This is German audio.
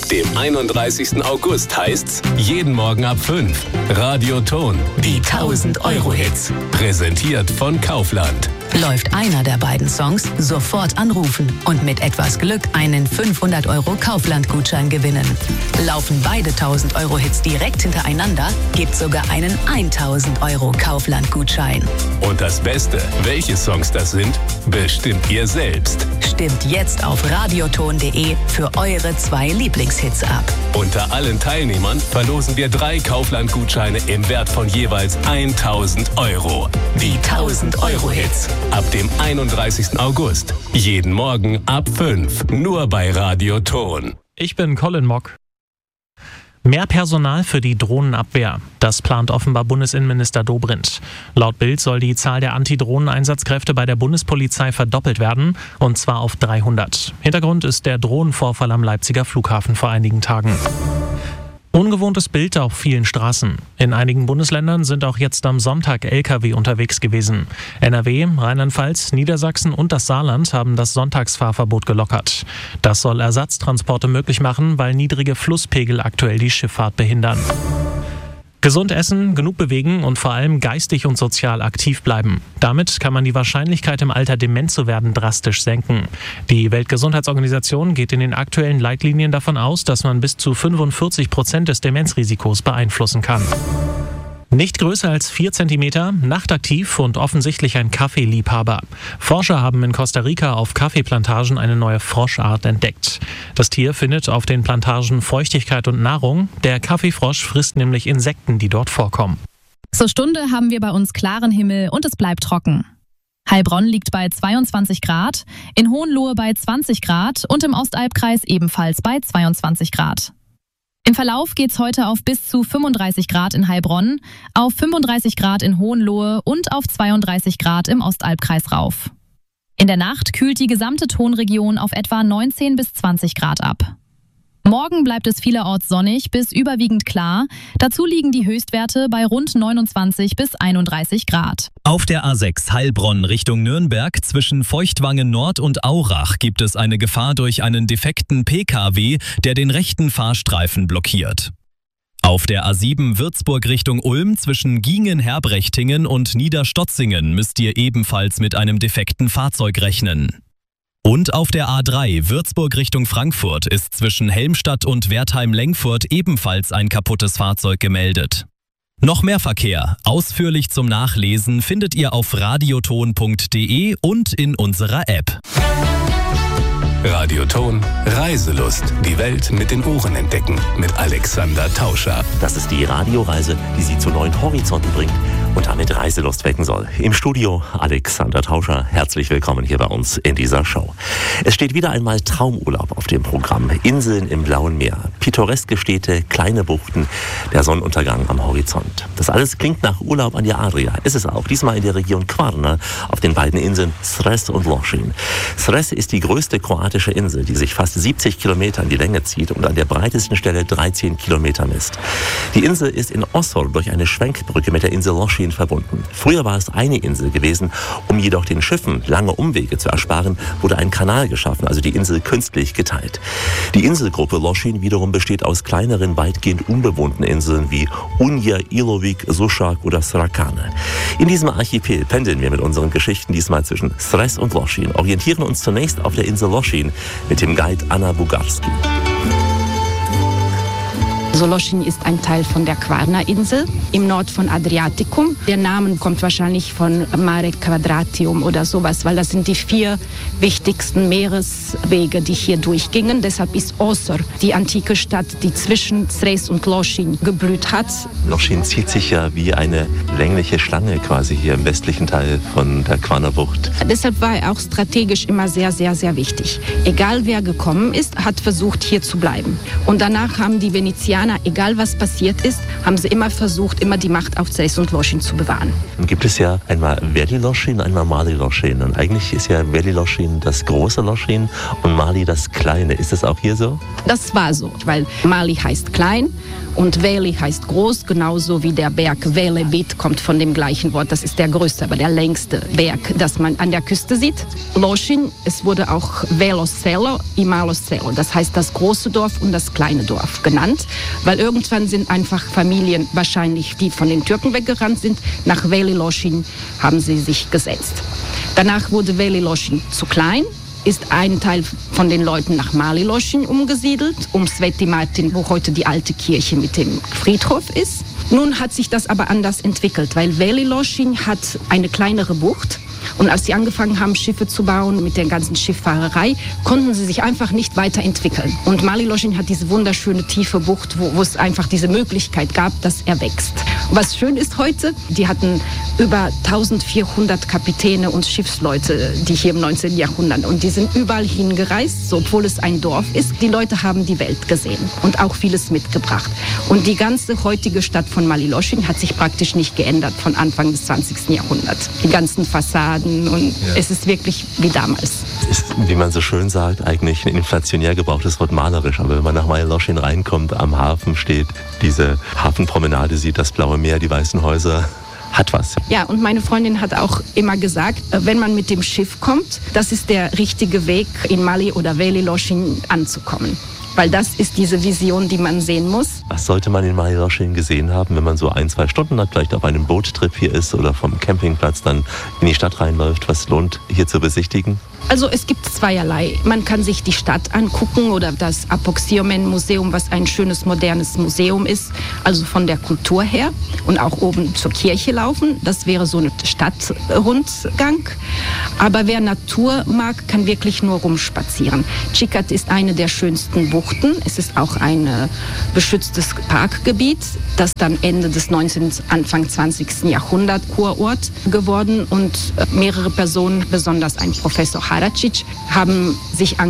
Ab dem 31. August heißt's jeden Morgen ab 5. Radio Ton, die 1000-Euro-Hits. Präsentiert von Kaufland. Läuft einer der beiden Songs, sofort anrufen und mit etwas Glück einen 500-Euro Kaufland-Gutschein gewinnen. Laufen beide 1000-Euro-Hits direkt hintereinander, gibt sogar einen 1000-Euro Kaufland-Gutschein. Und das Beste, welche Songs das sind, bestimmt ihr selbst. Stimmt jetzt auf radioton.de für eure 2 Lieblingshits ab. Unter allen Teilnehmern verlosen wir 3 Kaufland-Gutscheine im Wert von jeweils 1000 Euro. Die 1000-Euro-Hits. Ab dem 31. August. Jeden Morgen ab 5. Nur bei Radio Ton. Ich bin Colin Mock. Mehr Personal für die Drohnenabwehr. Das plant offenbar Bundesinnenminister Dobrindt. Laut Bild soll die Zahl der Antidrohnen-Einsatzkräfte bei der Bundespolizei verdoppelt werden, und zwar auf 300. Hintergrund ist der Drohnenvorfall am Leipziger Flughafen vor einigen Tagen. Ungewohntes Bild auf vielen Straßen. In einigen Bundesländern sind auch jetzt am Sonntag Lkw unterwegs gewesen. NRW, Rheinland-Pfalz, Niedersachsen und das Saarland haben das Sonntagsfahrverbot gelockert. Das soll Ersatztransporte möglich machen, weil niedrige Flusspegel aktuell die Schifffahrt behindern. Gesund essen, genug bewegen und vor allem geistig und sozial aktiv bleiben. Damit kann man die Wahrscheinlichkeit, im Alter dement zu werden, drastisch senken. Die Weltgesundheitsorganisation geht in den aktuellen Leitlinien davon aus, dass man bis zu 45% des Demenzrisikos beeinflussen kann. Nicht größer als 4 cm, nachtaktiv und offensichtlich ein Kaffeeliebhaber. Forscher haben in Costa Rica auf Kaffeeplantagen eine neue Froschart entdeckt. Das Tier findet auf den Plantagen Feuchtigkeit und Nahrung. Der Kaffeefrosch frisst nämlich Insekten, die dort vorkommen. Zur Stunde haben wir bei uns klaren Himmel und es bleibt trocken. Heilbronn liegt bei 22 Grad, in Hohenlohe bei 20 Grad und im Ostalbkreis ebenfalls bei 22 Grad. Im Verlauf geht's heute auf bis zu 35 Grad in Heilbronn, auf 35 Grad in Hohenlohe und auf 32 Grad im Ostalbkreis rauf. In der Nacht kühlt die gesamte Tonregion auf etwa 19 bis 20 Grad ab. Morgen bleibt es vielerorts sonnig bis überwiegend klar. Dazu liegen die Höchstwerte bei rund 29 bis 31 Grad. Auf der A6 Heilbronn Richtung Nürnberg zwischen Feuchtwangen Nord und Aurach gibt es eine Gefahr durch einen defekten Pkw, der den rechten Fahrstreifen blockiert. Auf der A7 Würzburg Richtung Ulm zwischen Giengen-Herbrechtingen und Niederstotzingen müsst ihr ebenfalls mit einem defekten Fahrzeug rechnen. Und auf der A3 Würzburg Richtung Frankfurt ist zwischen Helmstadt und Wertheim-Lengfurt ebenfalls ein kaputtes Fahrzeug gemeldet. Noch mehr Verkehr, ausführlich zum Nachlesen, findet ihr auf radioton.de und in unserer App. Radio Ton, Reiselust. Die Welt mit den Ohren entdecken. Mit Alexander Tauscher. Das ist die Radioreise, die Sie zu neuen Horizonten bringt und damit Reiselust wecken soll. Im Studio Alexander Tauscher. Herzlich willkommen hier bei uns in dieser Show. Es steht wieder einmal Traumurlaub auf dem Programm. Inseln im blauen Meer, pittoreske Städte, kleine Buchten, der Sonnenuntergang am Horizont. Das alles klingt nach Urlaub an der Adria. Ist es auch. Diesmal in der Region Kvarner auf den beiden Inseln Cres und Lošinj. Cres ist die größte kroatische Insel, die sich fast 70 Kilometer in die Länge zieht und an der breitesten Stelle 13 Kilometer misst. Die Insel ist in Osor durch eine Schwenkbrücke mit der Insel Lošinj verbunden. Früher war es eine Insel gewesen. Um jedoch den Schiffen lange Umwege zu ersparen, wurde ein Kanal geschaffen, also die Insel künstlich geteilt. Die Inselgruppe Lošinj wiederum besteht aus kleineren, weitgehend unbewohnten Inseln wie Unja, Ilovik, Sušak oder Sracane. In diesem Archipel pendeln wir mit unseren Geschichten diesmal zwischen Cres und Lošinj, orientieren uns zunächst auf der Insel Lošinj mit dem Guide Anna Bugarski. Lošinj ist ein Teil von der Kvarner-Insel im Nord von Adriatikum. Der Name kommt wahrscheinlich von Mare Quadratium oder sowas, weil das sind die 4 wichtigsten Meereswege, die hier durchgingen. Deshalb ist Osor die antike Stadt, die zwischen Cres und Lošinj geblüht hat. Lošinj zieht sich ja wie eine längliche Schlange quasi hier im westlichen Teil von der Kvarnerbucht. Deshalb war er auch strategisch immer sehr, sehr, sehr wichtig. Egal wer gekommen ist, hat versucht hier zu bleiben. Und danach haben die Venezianer, egal was passiert ist, haben sie immer versucht, immer die Macht auf Cres und Lošinj zu bewahren. Dann gibt es ja einmal Veli Lošinj, einmal Mali Lošinj. Und eigentlich ist ja Veli Lošinj das große Lošinj und Mali das kleine. Ist das auch hier so? Das war so, weil Mali heißt klein und Veli heißt groß, genauso wie der Berg Velebit kommt von dem gleichen Wort. Das ist der größte, aber der längste Berg, das man an der Küste sieht. Lošinj, es wurde auch Velo Selo i Malo Selo, das heißt das große Dorf und das kleine Dorf genannt, weil irgendwann sind einfach Familien, wahrscheinlich die von den Türken weggerannt sind, nach Veli Lošinj haben sie sich gesetzt. Danach wurde Veli Lošinj zu klein, ist ein Teil von den Leuten nach Mali Lošinj umgesiedelt, um Sveti Martin, wo heute die alte Kirche mit dem Friedhof ist. Nun hat sich das aber anders entwickelt, weil Veli Lošinj hat eine kleinere Bucht. Und als sie angefangen haben, Schiffe zu bauen mit der ganzen Schifffahrerei, konnten sie sich einfach nicht weiterentwickeln. Und Mali Lošinj hat diese wunderschöne tiefe Bucht, wo es einfach diese Möglichkeit gab, dass er wächst. Was schön ist heute, die hatten über 1400 Kapitäne und Schiffsleute, die hier im 19. Jahrhundert. Und die sind überall hingereist, so, obwohl es ein Dorf ist. Die Leute haben die Welt gesehen und auch vieles mitgebracht. Und die ganze heutige Stadt von Mali Lošinj hat sich praktisch nicht geändert von Anfang des 20. Jahrhunderts. Die ganzen Fassaden und es ist wirklich wie damals. Ist, wie man so schön sagt, eigentlich ein inflationär gebrauchtes Wort malerisch. Aber wenn man nach Mali Lošinj reinkommt, am Hafen steht, diese Hafenpromenade sieht das blaue Meer, die weißen Häuser. Hat was. Ja, und meine Freundin hat auch immer gesagt, wenn man mit dem Schiff kommt, das ist der richtige Weg, in Mali oder Veli Lošinj anzukommen. Weil das ist diese Vision, die man sehen muss. Was sollte man in Mali Lošinj gesehen haben, wenn man so 1-2 Stunden hat, vielleicht auf einem Boottrip hier ist oder vom Campingplatz dann in die Stadt reinläuft? Was lohnt hier zu besichtigen? Also es gibt zweierlei. Man kann sich die Stadt angucken oder das Apoksiomen-Museum, was ein schönes, modernes Museum ist, also von der Kultur her und auch oben zur Kirche laufen. Das wäre so ein Stadtrundgang. Aber wer Natur mag, kann wirklich nur rumspazieren. Čikat ist eine der schönsten Buchten. Es ist auch ein beschütztes Parkgebiet, das dann Ende des 19., Anfang 20. Jahrhundert Kurort geworden und mehrere Personen, besonders ein Professor Haračić, haben sich